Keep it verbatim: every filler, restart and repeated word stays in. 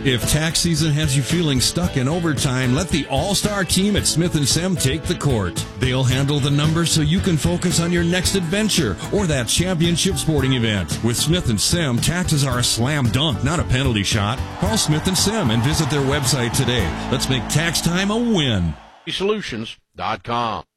If tax season has you feeling stuck in overtime, let the all-star team at Smith and Sem take the court. They'll handle the numbers so you can focus on your next adventure or that championship sporting event. With Smith and Sem, taxes are a slam dunk, not a penalty shot. Call Smith and Sem and visit their website today. Let's make tax time a win. Solutions dot com.